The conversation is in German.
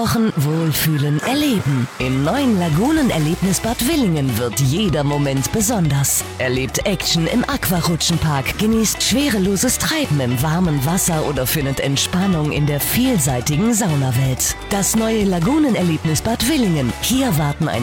Eintauchen, wohlfühlen, erleben. Im neuen Lagunenerlebnisbad Willingen wird jeder Moment besonders. Erlebt Action im Aquarutschenpark, genießt schwereloses Treiben im warmen Wasser oder findet Entspannung in der vielseitigen Saunawelt. Das neue Lagunenerlebnisbad Willingen. Hier warten ein